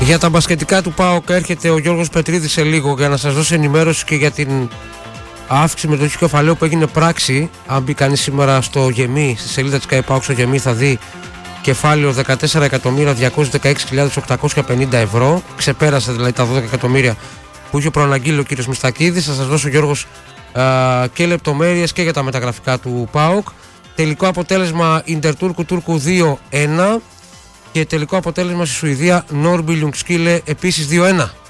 Για τα μπασκετικά του ΠΑΟΚ έρχεται ο Γιώργος Πετρίδης σε λίγο για να σας δώσει ενημέρωση και για την αύξηση μετοχικού κεφαλαίου που έγινε πράξη. Αν μπει κανείς σήμερα στο Γεμί, στη σελίδα της ΚΑΕ ΠΑΟΚ στο Γεμί, θα δει κεφάλαιο 14.216.850 ευρώ. Ξεπέρασε δηλαδή τα 12 εκατομμύρια που είχε προαναγγείλει ο κύριος Μιστακίδης. Θα σας δώσω, Γιώργος, και λεπτομέρειες και για τα μεταγραφικά του ΠΑΟΚ. Τελικό αποτέλεσμα Ιντερ Τούρκου 2-1 και τελικό αποτέλεσμα στη Σουηδία Νόρμπι Ljungskile επίσης 2-1.